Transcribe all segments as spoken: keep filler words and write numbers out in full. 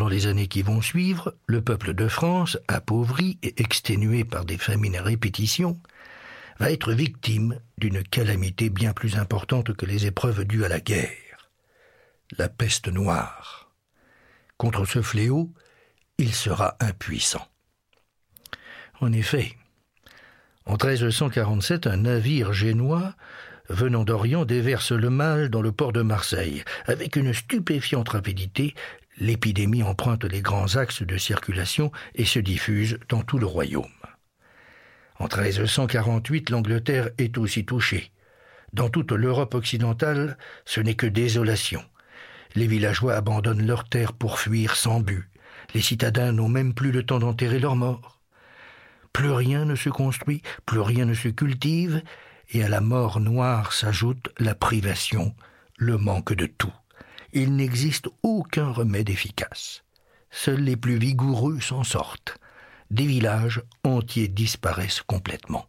Pendant les années qui vont suivre, le peuple de France, appauvri et exténué par des famines à répétition, va être victime d'une calamité bien plus importante que les épreuves dues à la guerre, la peste noire. Contre ce fléau, il sera impuissant. En effet, en treize cent quarante-sept, un navire génois venant d'Orient déverse le mal dans le port de Marseille. Avec une stupéfiante rapidité, l'épidémie emprunte les grands axes de circulation et se diffuse dans tout le royaume. En treize cent quarante-huit, l'Angleterre est aussi touchée. Dans toute l'Europe occidentale, ce n'est que désolation. Les villageois abandonnent leurs terres pour fuir sans but. Les citadins n'ont même plus le temps d'enterrer leurs morts. Plus rien ne se construit, plus rien ne se cultive, et à la mort noire s'ajoute la privation, le manque de tout. Il n'existe aucun remède efficace. Seuls les plus vigoureux s'en sortent. Des villages entiers disparaissent complètement.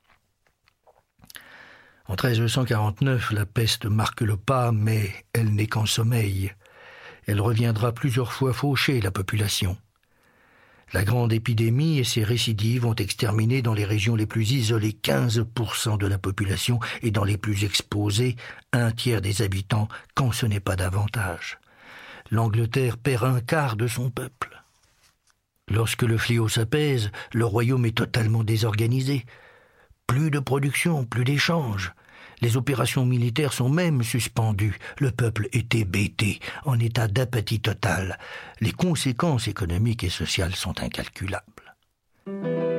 En treize cent quarante-neuf, la peste marque le pas, mais elle n'est qu'en sommeil. Elle reviendra plusieurs fois faucher la population. La grande épidémie et ses récidives ont exterminé dans les régions les plus isolées quinze pour cent de la population et dans les plus exposées un tiers des habitants, quand ce n'est pas davantage. L'Angleterre perd un quart de son peuple. Lorsque le fléau s'apaise, le royaume est totalement désorganisé. Plus de production, plus d'échanges. Les opérations militaires sont même suspendues. Le peuple est hébété, en état d'apathie totale. Les conséquences économiques et sociales sont incalculables.